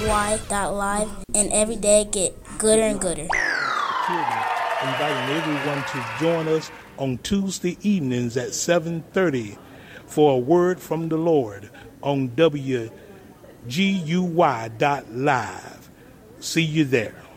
WGUY.live, and every day get gooder and gooder. Inviting everyone to join us on Tuesday evenings at 7:30 for a word from the Lord on WGUY.live. See you there.